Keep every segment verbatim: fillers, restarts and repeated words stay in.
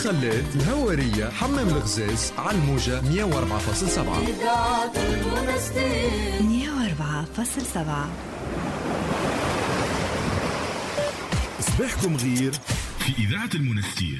خلات الهوارية حمام الغزاز على الموجة مية وأربعة فاصلة سبعة. إذاعة المنستير مية وأربعة فاصلة سبعة. صباحكم غير في إذاعة المنستير.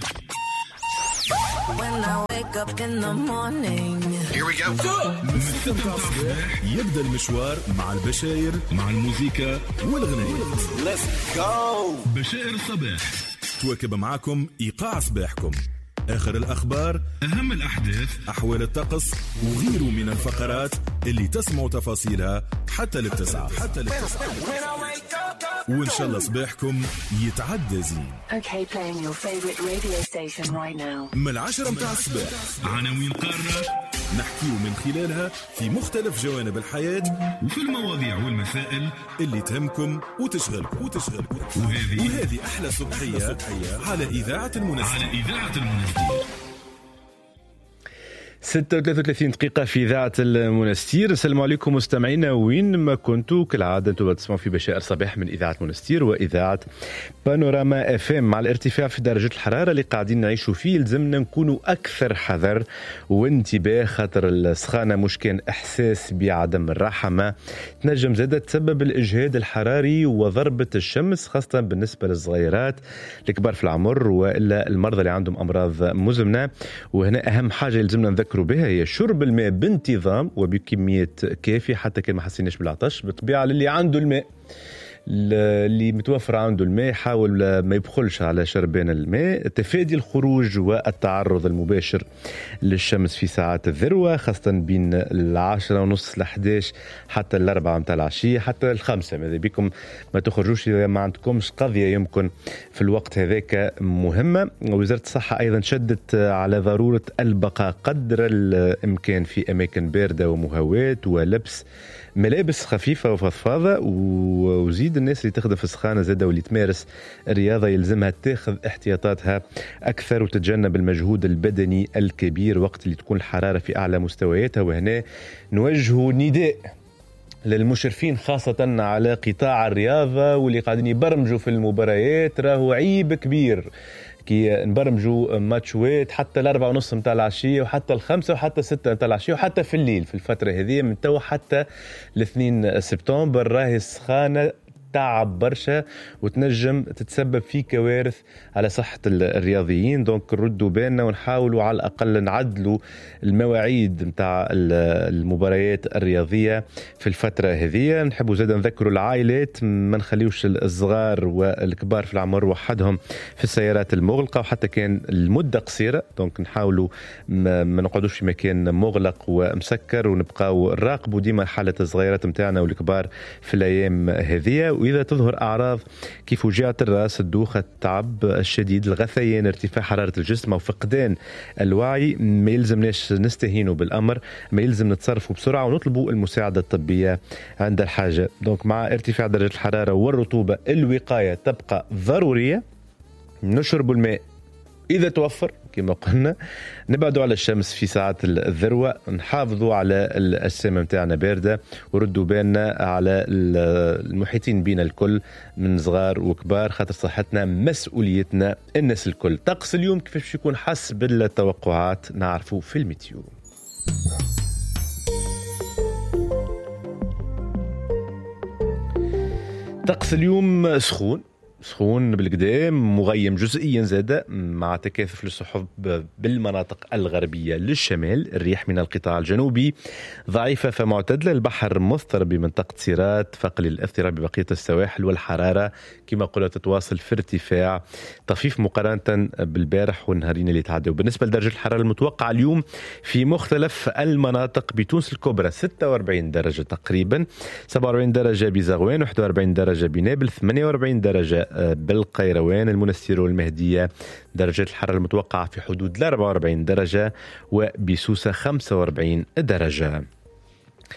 When I wake up in the morning Here we go. من ستة الصباح يبدأ المشوار مع البشاير مع الموسيقى والغناية. Let's go. بشائر الصباح تواكب معكم إيقاع صباحكم، آخر الأخبار، أهم الأحداث، أحوال الطقس وغيره من الفقرات اللي تسمعوا تفاصيلها حتى للتسعة حتى للتسعة وإن شاء الله صباحكم يتعدى زين. Okay, playing your favorite radio station right now. من العشرة متاع الصباح عناوين قارة نحكيه من خلالها في مختلف جوانب الحياة وفي المواضيع والمسائل اللي تهمكم وتشغلكم وتشغلكم وهذه وهذه أحلى صبحية على إذاعة المنستير. على إذاعة المنستير. ستة وثلاثة وثلاثين دقيقة في إذاعة المنستير. السلام عليكم مستمعينا وين ما كنتوا، كالعادة انتم تسمعوا في بشائر صباح من إذاعة المنستير وإذاعة بانوراما اف ام. مع الارتفاع في درجة الحرارة اللي قاعدين نعيشوا فيه لازمنا نكونوا أكثر حذر وانتباه، خاطر السخانة مش كان إحساس بعدم الراحة، ما تنجم زادة تسبب الإجهاد الحراري وضربة الشمس، خاصة بالنسبة للصغيرات الكبار في العمر وإلا المرضى اللي عندهم أمراض مزمنة. وهنا أهم حاجة لازمنا نذكر بها هي شرب الماء بانتظام وبكمية كافية، حتى كان ما حسيناش بالعطش. بالطبيعة للي عنده الماء، اللي متوفر عنده الماء، يحاول ما يبخلش على شربان الماء، تفادي الخروج والتعرض المباشر للشمس في ساعات الذروة، خاصة بين العاشرة ونص لحداش حتى الأربعة متاع العشية حتى الخمسة. ماذا بكم ما تخرجوش إذا ما عندكمش قضية يمكن في الوقت هذاك مهمة. وزارة الصحة أيضا شدت على ضرورة البقاء قدر الإمكان في أماكن باردة ومهواة ولبس ملابس خفيفة وفضفاضة. وزيد الناس اللي تخدم في السخانة زادة واللي تمارس الرياضة يلزمها تاخذ احتياطاتها أكثر وتتجنب المجهود البدني الكبير وقت اللي تكون الحرارة في أعلى مستوياتها. وهنا نوجه نداء للمشرفين خاصة على قطاع الرياضة واللي قاعدين يبرمجوا في المباريات، راهو عيب كبير كي نبرمجوا ماتشوات حتى الأربعة ونص متاع العشية وحتى الخمسة وحتى ستة متاع العشية وحتى في الليل في الفترة هذه من توا حتى الاثنين سبتمبر. راهي السخانة تعب برشا وتنجم تتسبب في كوارث على صحة الرياضيين. دونك ردوا بالنا ونحاولوا على الأقل نعدلوا المواعيد متاع المباريات الرياضية في الفترة هذه. نحبوا زادا نذكروا العائلات ما نخليوش الصغار والكبار في العمر وحدهم في السيارات المغلقة وحتى كان المدة قصيرة. دونك نحاولوا ما نقعدوش في مكان مغلق ومسكر ونبقاو نراقبوا ديما حالة الصغيرات متاعنا والكبار في الأيام هذه. وإذا تظهر أعراض كيف وجعة الرأس، الدوخة، التعب الشديد، الغثيان، ارتفاع حرارة الجسم أو فقدان الوعي، ما يلزمناش نستهينوا بالأمر، ما يلزم نتصرفوا بسرعة ونطلبوا المساعدة الطبية عند الحاجة. دونك مع ارتفاع درجة الحرارة والرطوبة الوقاية تبقى ضرورية. نشرب الماء إذا توفر كما قلنا، نبعدوا على الشمس في ساعات الذروة، نحافظوا على الأجسام متاعنا باردة وردوا بالنا على المحيطين بينا الكل من صغار وكبار، خاطر صحتنا مسؤوليتنا الناس الكل. طقس اليوم كيفاش يكون حسب التوقعات نعرفوا في الميتيو. طقس اليوم سخون سخون بالقدام، مغيم جزئيا زادة مع تكاثف للسحب بالمناطق الغربية للشمال. الريح من القطاع الجنوبي ضعيفة فمعتدلة. البحر مضطرب بمنطقة سيرات، فقل الاضطراب ببقية السواحل. والحرارة كما قلت تتواصل في ارتفاع طفيف مقارنة بالبارح والنهارين اللي تعدوا. بالنسبة لدرجة الحرارة المتوقعة اليوم في مختلف المناطق بتونس الكبرى ستة وأربعين درجة تقريبا، سبعة وأربعين درجة بزغوان، واحد وأربعين درجة بنابل، ثمانية وأربعين درجة بالقيروان، المنستير والمهدية. درجة الحرارة المتوقعة في حدود أربعة وأربعين درجة، وبسوسة خمسة وأربعين درجة.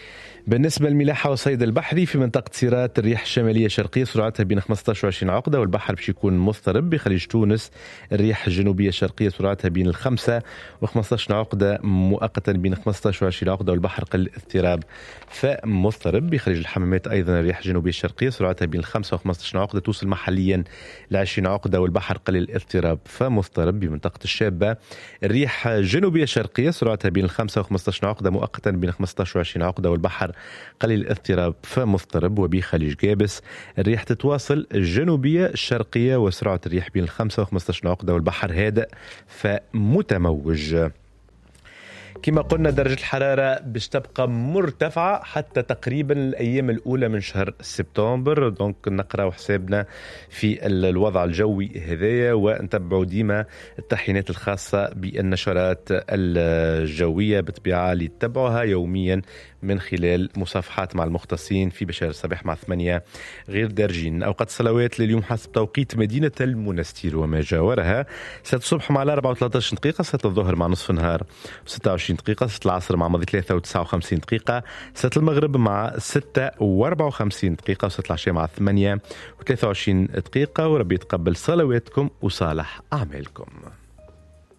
بالنسبة للملاحة والصيد البحري في منطقة سيرات الريح الشمالية الشرقية سرعتها بين خمسطاش و عشرين عقدة، والبحر باش يكون مضطرب. بخليج تونس الريح الجنوبية الشرقية سرعتها بين الخمسة وخمسطاش عقدة مؤقتا بين خمسطاش و عشرين عقدة، والبحر قليل الاضطراب فمضطرب. بخليج الحمامات أيضا الريح الجنوبية الشرقية سرعتها بين الخمسة وخمسطاش عقدة توصل محليا ل عشرين عقدة، والبحر قليل الاضطراب فمضطرب. بمنطقة الشابة الريح الجنوبية الشرقية سرعتها بين الخمسة وخمسطاش عقدة مؤقتا بين خمسطاش و عشرين عقدة، والبحر قليل الاضطراب فمضطرب. وبخليج جابس الريح تتواصل الجنوبية الشرقية وسرعة الريح بين الخمسة وخمسطاش عقدة، والبحر هادئ فمتموج. كما قلنا درجة الحرارة باش تبقى مرتفعة حتى تقريبا الأيام الأولى من شهر سبتمبر. دونك نقرأ حسابنا في الوضع الجوي هذايا، ونتبعوا ديما التحيينات الخاصة بالنشرات الجوية بطبيعة اللي تتبعوها يوميا من خلال مصافحات مع المختصين في بشار الصباح مع ثمانية غير دارجين. أوقات الصلوات لليوم حسب توقيت مدينة المنستير وما جاورها: ستة الصبح مع أربعة وثلاثة دقيقة، ستة الظهر مع نصف النهار ستة وعشرين دقيقة، ستة العصر مع ماضي ثلاثة وتسعة وخمسين دقيقة، ستة المغرب مع ستة وأربعة وخمسين دقيقة، وستة العشاء مع ثمانية وثلاثة وعشرين دقيقة. وربي يتقبل صلواتكم وصالح أعمالكم.